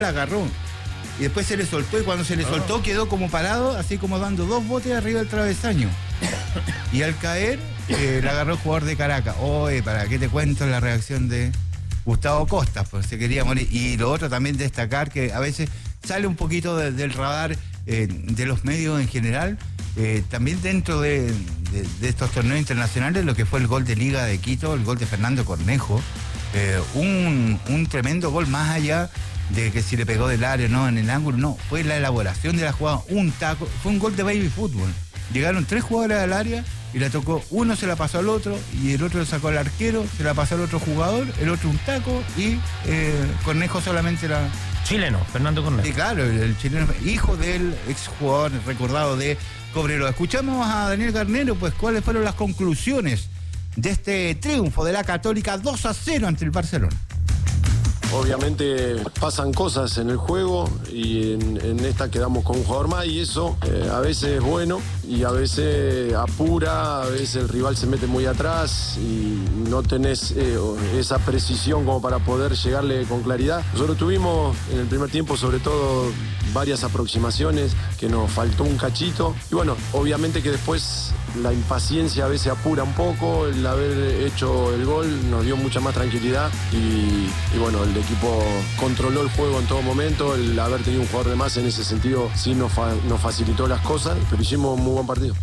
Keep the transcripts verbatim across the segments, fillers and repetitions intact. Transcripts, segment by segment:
la agarró. Y después se le soltó, y cuando se le soltó quedó como parado, así como dando dos botes arriba del travesaño. Y al caer, eh, la agarró el jugador de Caracas. Oye, ¿para qué te cuento la reacción de Gustavo Costas? Pues se quería morir. Y lo otro también destacar que a veces sale un poquito de, del radar eh, de los medios en general, eh, también dentro de, de, de estos torneos internacionales, lo que fue el gol de Liga de Quito, el gol de Fernando Cornejo. Eh, un, un tremendo gol, más allá de que si le pegó del área, no, en el ángulo, no, fue la elaboración de la jugada, un taco, fue un gol de baby fútbol. Llegaron tres jugadores al área y la tocó, uno se la pasó al otro y el otro lo sacó al arquero, se la pasó al otro jugador, el otro un taco y eh, Cornejo solamente la... Chileno, Fernando Cornejo. Sí, claro, el, el chileno, hijo del exjugador recordado de Cobreloa. Escuchamos a Daniel Garnero, pues cuáles fueron las conclusiones de este triunfo de la Católica dos a cero ante el Barcelona. Obviamente pasan cosas en el juego y en, en esta quedamos con un jugador más y eso eh, a veces es bueno y a veces apura, a veces el rival se mete muy atrás y no tenés eh, esa precisión como para poder llegarle con claridad. Nosotros tuvimos en el primer tiempo sobre todo varias aproximaciones que nos faltó un cachito y bueno, obviamente que después la impaciencia a veces apura un poco, el haber hecho el gol nos dio mucha más tranquilidad y, y bueno, el equipo controló el juego en todo momento, el haber tenido un jugador de más en ese sentido sí nos, fa, nos facilitó las cosas, pero hicimos un muy buen partido.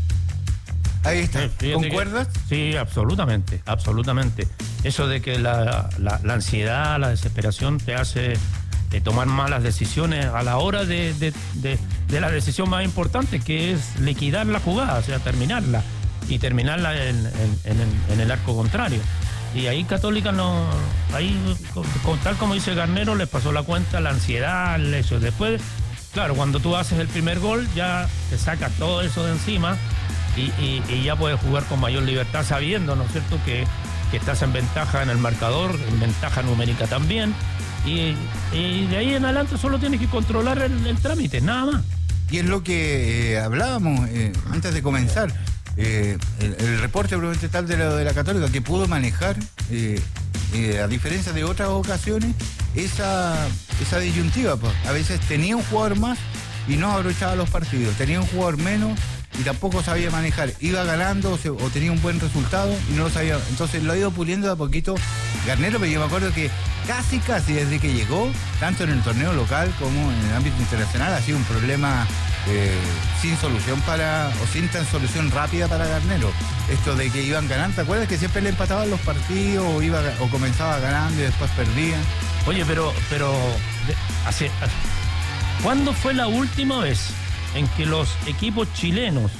Ahí está, sí, ¿concuerdas? Que, sí, absolutamente, absolutamente. Eso de que la, la, la ansiedad, la desesperación te hace de tomar malas decisiones a la hora de, de, de, de la decisión más importante, que es liquidar la jugada, o sea, terminarla, y terminarla en, en, en, el, en el arco contrario. Y ahí Católica no, ahí con, con, tal como dice Garnero, les pasó la cuenta, la ansiedad, el hecho. Después, claro, cuando tú haces el primer gol, ya te sacas todo eso de encima y, y, y ya puedes jugar con mayor libertad, sabiendo, ¿no es cierto?, que, que estás en ventaja en el marcador, en ventaja numérica también. Y, y de ahí en adelante solo tienes que controlar el, el trámite, nada más. Y es lo que eh, hablábamos eh, antes de comenzar. Eh, el, el reporte probablemente tal de la, de la Católica, que pudo manejar, eh, eh, a diferencia de otras ocasiones, esa, esa disyuntiva. Pues. A veces tenía un jugador más y no aprovechaba los partidos. Tenía un jugador menos y tampoco sabía manejar. Iba ganando o, se, o tenía un buen resultado y no lo sabía. Entonces lo ha ido puliendo de a poquito Garnero, pero yo me acuerdo que casi, casi desde que llegó, tanto en el torneo local como en el ámbito internacional, ha sido un problema eh, sin solución para, o sin tan solución rápida para Garnero. Esto de que iban ganando, ¿te acuerdas que siempre le empataban los partidos o, iba, o comenzaba ganando y después perdían? Oye, pero, pero hace, hace, ¿cuándo fue la última vez en que los equipos chilenos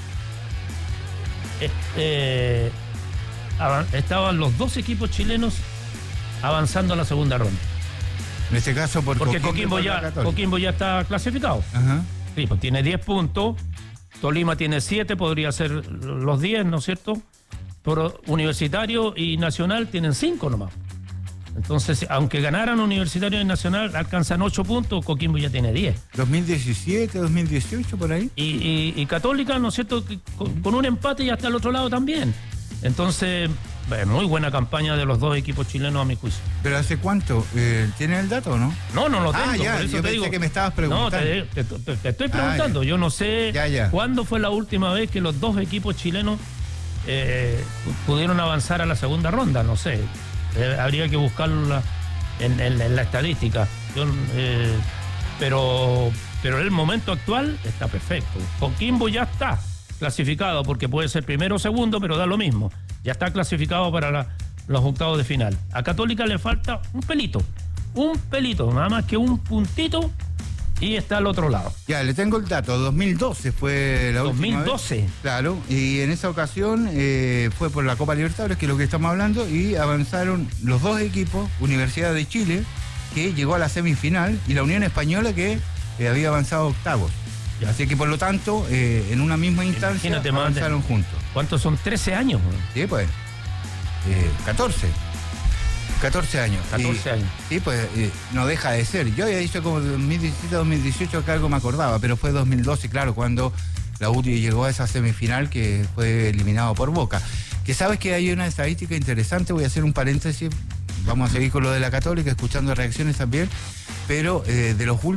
eh, estaban los dos equipos chilenos avanzando a la segunda ronda? En este caso por porque Coquimbo, Coquimbo ya, Coquimbo ya está clasificado. Ajá. Sí, pues tiene diez puntos, Tolima tiene siete, podría ser los diez, ¿no es cierto? Pero Universitario y Nacional tienen cinco nomás. Entonces, aunque ganaran Universitario y Nacional, alcanzan ocho puntos, Coquimbo ya tiene diez. dos mil diecisiete, dos mil dieciocho, por ahí. Y, y, y Católica, ¿no es cierto?, con, con un empate ya está al otro lado también. Entonces, eh, muy buena campaña de los dos equipos chilenos a mi juicio. ¿Pero hace cuánto? Eh, ¿Tiene el dato o no? No, no lo tengo. Ah, ya, por eso yo te pensé digo, que me estabas preguntando. No, te, te, te, te estoy preguntando. Ah, yo no sé ya, ya. cuándo fue la última vez que los dos equipos chilenos eh, pudieron avanzar a la segunda ronda. No sé. Eh, habría que buscarlo en, en, en la estadística. Yo, eh, pero, pero el momento actual está perfecto. Coquimbo ya está clasificado, porque puede ser primero o segundo, pero da lo mismo. Ya está clasificado para la, los octavos de final. A Católica le falta un pelito, un pelito, nada más que un puntito, y está al otro lado. Ya, le tengo el dato, dos mil doce fue la última vez. dos mil doce. Claro, y en esa ocasión eh, fue por la Copa Libertadores, que es lo que estamos hablando, y avanzaron los dos equipos, Universidad de Chile, que llegó a la semifinal, y la Unión Española, que eh, había avanzado a octavos. Ya. Así que por lo tanto, eh, en una misma instancia Imagínate, avanzaron madre. juntos. ¿Cuántos son? trece años. ¿No? Sí, pues. Eh, catorce. catorce años. catorce y, años. Sí, pues eh, no deja de ser. Yo había dicho como dos mil diecisiete, dos mil dieciocho que algo me acordaba, pero fue dos mil doce, claro, cuando la U T I llegó a esa semifinal que fue eliminado por Boca. Que sabes que hay una estadística interesante, voy a hacer un paréntesis, vamos a seguir con lo de la Católica, escuchando reacciones también. pero eh, de los últimos